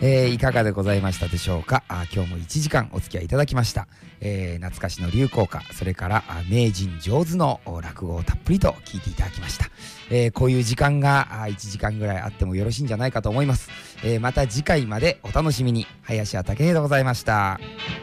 いかがでございましたでしょうか。今日も1時間お付き合いいただきました。懐かしの流行歌、それから名人上手の落語をたっぷりと聞いていただきました。こういう時間が1時間ぐらいあってもよろしいんじゃないかと思います。また次回までお楽しみに。林家たけへいでございました。